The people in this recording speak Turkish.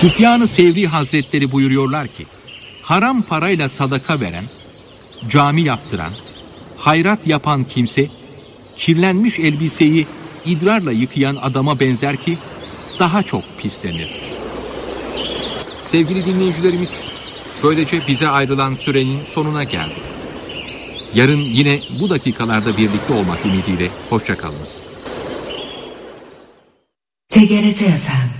Süfyan-ı Sevri Hazretleri buyuruyorlar ki, haram parayla sadaka veren, cami yaptıran, hayrat yapan kimse, kirlenmiş elbiseyi idrarla yıkayan adama benzer ki, daha çok pislenir. Sevgili dinleyicilerimiz, böylece bize ayrılan sürenin sonuna geldik. Yarın yine bu dakikalarda birlikte olmak ümidiyle hoşça kalınız. TGRT FM